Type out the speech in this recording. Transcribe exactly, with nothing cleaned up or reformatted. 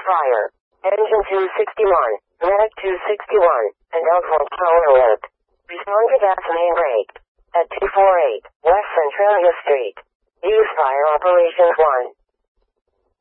fire. Engine two sixty-one, Medic two sixty-one, and Elkhorn Power Alert. Respond to gas main break. At two forty-eight, West Centralia Street. Use Fire Operations one.